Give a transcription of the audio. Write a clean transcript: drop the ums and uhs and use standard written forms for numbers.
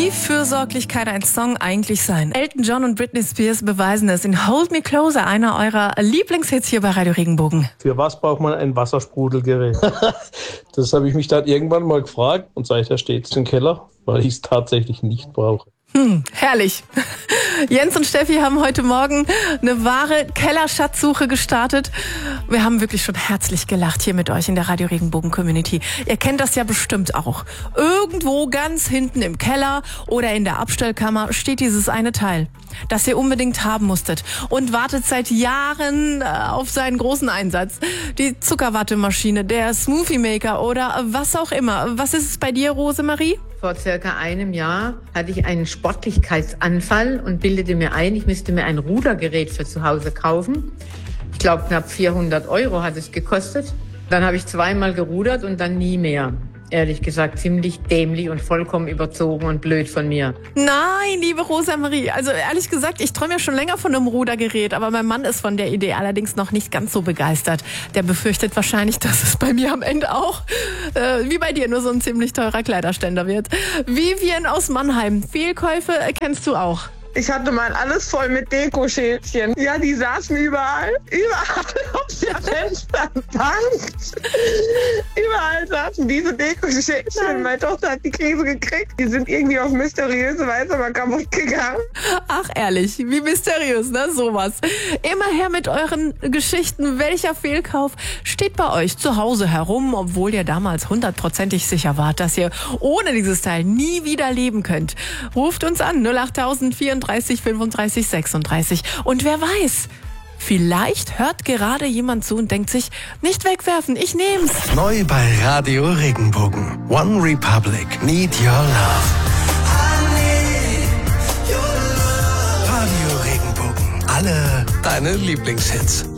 Wie fürsorglich kann ein Song eigentlich sein? Elton John und Britney Spears beweisen es in Hold Me Closer, einer eurer Lieblingshits hier bei Radio Regenbogen. Für was braucht man ein Wassersprudelgerät? Das habe ich mich dann irgendwann mal gefragt und seither steht es im Keller, weil ich es tatsächlich nicht brauche. Herrlich. Jens und Steffi haben heute Morgen eine wahre Kellerschatzsuche gestartet. Wir haben wirklich schon herzlich gelacht hier mit euch in der Radio Regenbogen Community. Ihr kennt das ja bestimmt auch. Irgendwo ganz hinten im Keller oder in der Abstellkammer steht dieses eine Teil, das ihr unbedingt haben musstet und wartet seit Jahren auf seinen großen Einsatz. Die Zuckerwattemaschine, der Smoothie Maker oder was auch immer. Was ist es bei dir, Rosemarie? Vor circa einem Jahr hatte ich einen Sportlichkeitsanfall und bildete mir ein, ich müsste mir ein Rudergerät für zu Hause kaufen. Ich glaube, knapp 400 € hat es gekostet. Dann habe ich zweimal gerudert und dann nie mehr. Ehrlich gesagt, ziemlich dämlich und vollkommen überzogen und blöd von mir. Nein, liebe Rosemarie, also ehrlich gesagt, ich träume ja schon länger von einem Rudergerät, aber mein Mann ist von der Idee allerdings noch nicht ganz so begeistert. Der befürchtet wahrscheinlich, dass es bei mir am Ende auch, wie bei dir, nur so ein ziemlich teurer Kleiderständer wird. Vivian aus Mannheim, Fehlkäufe kennst du auch. Ich hatte mal alles voll mit Dekoschälchen. Ja, die saßen überall. Überall auf der Fensterbank. Überall saßen diese Dekoschälchen. Meine Tochter hat die Krise gekriegt. Die sind irgendwie auf mysteriöse Weise aber kaputt gegangen. Ach ehrlich, wie mysteriös, ne? Sowas. Immer her mit euren Geschichten. Welcher Fehlkauf steht bei euch zu Hause herum, obwohl ihr damals 100%ig sicher wart, dass ihr ohne dieses Teil nie wieder leben könnt? Ruft uns an 08000 34 35 36. Und wer weiß, vielleicht hört gerade jemand zu und denkt sich, nicht wegwerfen, ich nehm's. Neu bei Radio Regenbogen. One Republic, Need Your Love. Radio Regenbogen. Alle deine Lieblingshits.